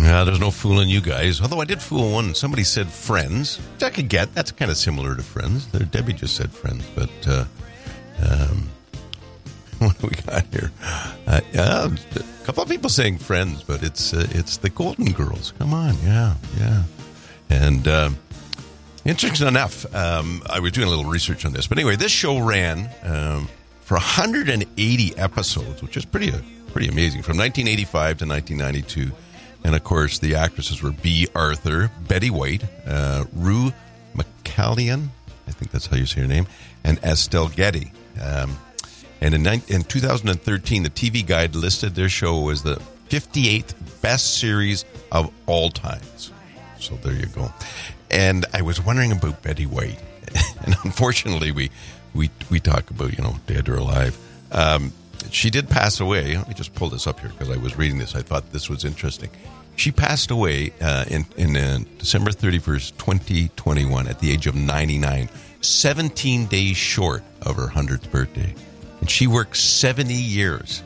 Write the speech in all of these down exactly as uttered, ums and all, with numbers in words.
Yeah, there's no fooling you guys. Although I did fool one. Somebody said Friends, which I could get. That's kind of similar to Friends. There, Debbie just said Friends, but uh, um, what do we got here? Uh, yeah, a couple of people saying Friends, but it's uh, it's the Golden Girls. Come on, yeah, yeah. And uh, interesting enough, um, I was doing a little research on this. But anyway, this show ran um, for one hundred eighty episodes, which is pretty uh, pretty amazing, from nineteen eighty-five to nineteen ninety-two. And, of course, the actresses were Bea Arthur, Betty White, uh, Rue McCallion, I think that's how you say her name, and Estelle Getty. Um, and in, in two thousand thirteen, the T V Guide listed their show as the fifty-eighth best series of all times. So there you go. And I was wondering about Betty White. And unfortunately, we, we, we talk about, you know, dead or alive. Um She did pass away. Let me just pull this up here because I was reading this. I thought this was interesting. She passed away uh, in, in uh, December thirty-first, twenty twenty-one at the age of ninety-nine, seventeen days short of her one hundredth birthday. And she worked seventy years.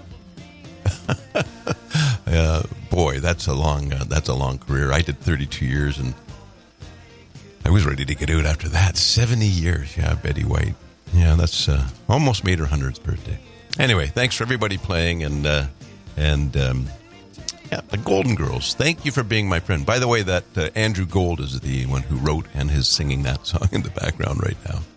uh, boy, that's a long uh, that's a long career. I did thirty-two years, and I was ready to get out after that. seventy years, yeah, Betty White. Yeah, that's uh, almost made her one hundredth birthday. Anyway, thanks for everybody playing, and uh, and um, yeah, the Golden Girls. Thank you for being my friend. By the way, that uh, Andrew Gold is the one who wrote and is singing that song in the background right now.